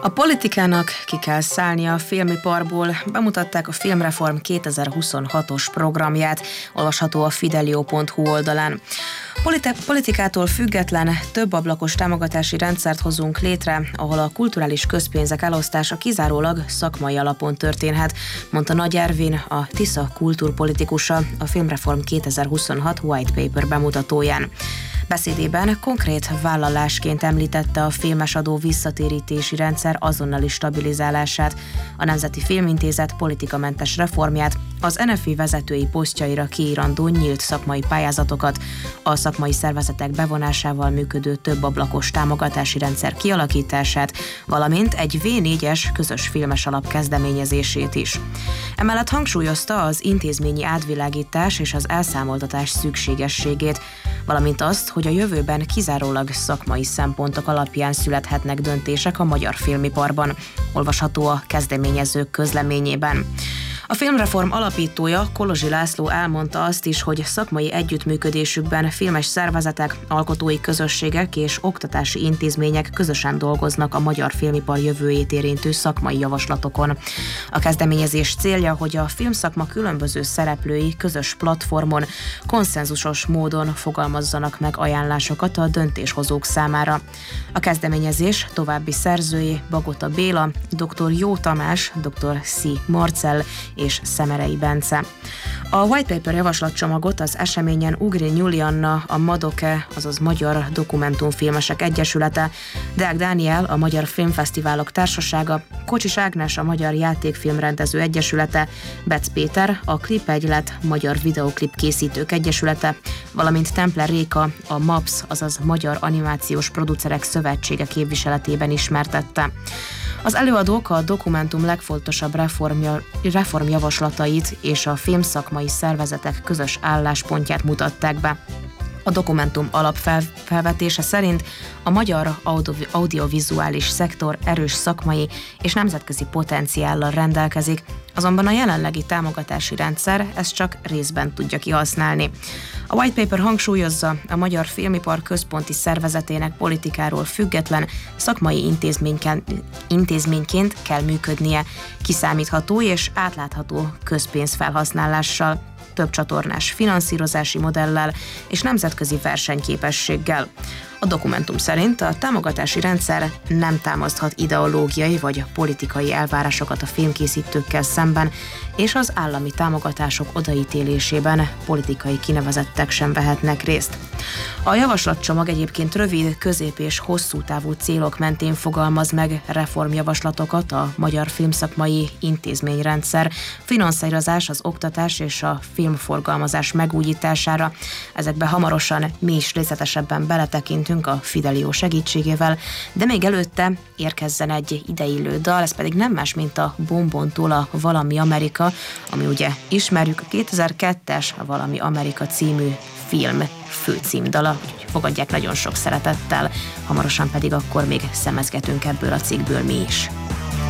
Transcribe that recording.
A politikának ki kell szállnia a filmiparból, bemutatták a Filmreform 2026-os programját, olvasható a fidelio.hu oldalán. Politikától független, több ablakos támogatási rendszert hozunk létre, ahol a kulturális közpénzek elosztása kizárólag szakmai alapon történhet, mondta Nagy Ervin, a Tisza kultúrpolitikusa a Filmreform 2026 White Paper bemutatóján. Beszédében konkrét vállalásként említette a filmesadó visszatérítési rendszer azonnali stabilizálását, a Nemzeti Filmintézet politikamentes reformját, az NFI vezetői posztjaira kiírandó nyílt szakmai pályázatokat, a szakmai szervezetek bevonásával működő több ablakos támogatási rendszer kialakítását, valamint egy V4-es közös filmes alap kezdeményezését is. Emellett hangsúlyozta az intézményi átvilágítás és az elszámoltatás szükségességét, valamint azt, hogy a jövőben kizárólag szakmai szempontok alapján születhetnek döntések a magyar filmiparban, olvasható a kezdeményezők közleményében. A Filmreform alapítója, Kolozsi László elmondta azt is, hogy szakmai együttműködésükben filmes szervezetek, alkotói közösségek és oktatási intézmények közösen dolgoznak a magyar filmipar jövőjét érintő szakmai javaslatokon. A kezdeményezés célja, hogy a filmszakma különböző szereplői közös platformon, konszenzusos módon fogalmazzanak meg ajánlásokat a döntéshozók számára. A kezdeményezés további szerzői Bagota Béla, dr. Jó Tamás, dr. Szí Marcell és Szemerei Bence. A White Paper javaslatcsomagot az eseményen Ugrin Julianna, a Madoke, azaz Magyar Dokumentumfilmesek Egyesülete, Deák Dániel, a Magyar Filmfesztiválok Társasága, Kocsis Ágnes, a Magyar Játékfilmrendező Egyesülete, Bec Péter, a Klipegylet, Magyar Videoklip Készítők Egyesülete, valamint Templer Réka, a MAPS, azaz Magyar Animációs Producerek Szövetsége képviseletében ismertette. Az előadók a dokumentum legfontosabb reformjavaslatait és a filmszakmai szervezetek közös álláspontját mutatták be. A dokumentum alapfelvetése szerint a magyar audiovizuális szektor erős szakmai és nemzetközi potenciállal rendelkezik, azonban a jelenlegi támogatási rendszer ezt csak részben tudja kihasználni. A White Paper hangsúlyozza, a magyar filmipar központi szervezetének politikáról független szakmai intézményként kell működnie, kiszámítható és átlátható közpénzfelhasználással, több csatornás finanszírozási modellel és nemzetközi versenyképességgel. A dokumentum szerint a támogatási rendszer nem támaszthat ideológiai vagy politikai elvárásokat a filmkészítőkkel szemben, és az állami támogatások odaítélésében politikai kinevezettek sem vehetnek részt. A javaslatcsomag egyébként rövid, közép és hosszú távú célok mentén fogalmaz meg reformjavaslatokat a magyar filmszakmai intézményrendszer, finanszírozás, az oktatás és a filmforgalmazás megújítására. Ezekbe hamarosan mi is részletesebben beletekintünk a Fidelio segítségével, de még előtte érkezzen egy ideillő dal, ez pedig nem más, mint a Bombontól a Valami Amerika, ami ugye ismerjük, a 2002-es a Valami Amerika című film főcímdala, úgyhogy fogadják nagyon sok szeretettel, hamarosan pedig akkor még szemezgetünk ebből a cikkből mi is.